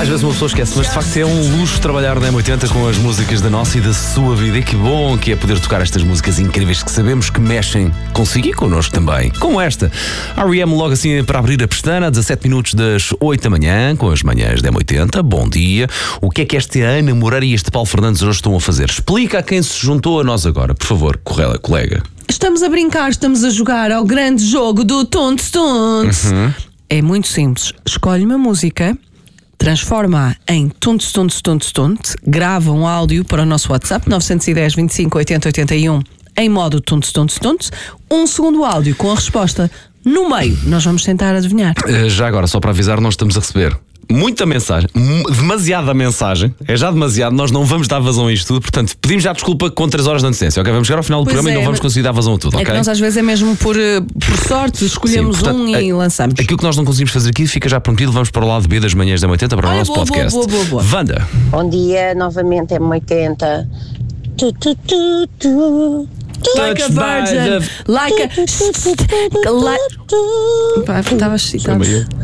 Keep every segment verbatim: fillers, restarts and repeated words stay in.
vezes uma pessoa esquece, mas de facto é um luxo trabalhar na M oitenta com as músicas da nossa e da sua vida. E que bom que é poder tocar estas músicas incríveis que sabemos que mexem consigo e connosco também. Como esta. R E M logo assim para abrir a pestana, dezassete minutos das oito da manhã, com as manhãs da M oitenta. Bom dia. O que é que esta Ana Moreira e este Paulo Fernandes hoje estão a fazer? Explica a quem se juntou a nós agora, por favor, colega. Estamos a brincar, estamos a jogar ao grande jogo do Tontes Tontes. Uhum. É muito simples. Escolhe uma música, transforma-a em Tontes Tontes Tontes Tontes, grava um áudio para o nosso WhatsApp nove um zero, vinte e cinco, oitenta, oitenta e um em modo Tontes Tontes Tontes, um segundo áudio com a resposta no meio. Nós vamos tentar adivinhar. Uh, já agora, só para avisar, nós estamos a receber muita mensagem, demasiada mensagem, é já demasiado, nós não vamos dar vazão a isto tudo, portanto pedimos já desculpa com três horas de antecedência, ok? Vamos chegar ao final do Pois programa é, e não vamos conseguir dar vazão a tudo, é ok? que nós às vezes é mesmo por, por sorte, escolhemos Sim, portanto, um e a, lançamos. Aquilo que nós não conseguimos fazer aqui fica já prometido, vamos para o lado B das manhãs da M oitenta para o Olha, nosso boa, podcast. boa, boa, boa, boa. Wanda. Bom dia, novamente M oitenta. Tu, tu, tu, tu. Like a virgin, like a... like... Pá, estava excitado.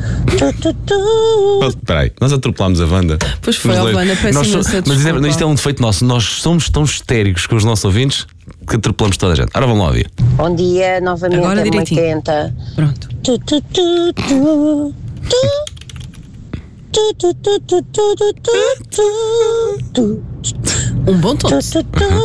Espera aí, nós atropelámos a Wanda. Pois foi, Vamos a ler. Wanda, peço Nós so- imensa Mas isto é, desculpa. isto é um defeito nosso, nós somos tão histéricos com os nossos ouvintes que atropelamos toda a gente. Ora, vamos lá ouvir. Bom dia, novamente Agora M direitinho. oitenta. Pronto. Tu, tu, tu, tu. Tu. Tu, tu, tu, tu, tu, tu, tu, tu. Um bom tom. Tu, tu, tu.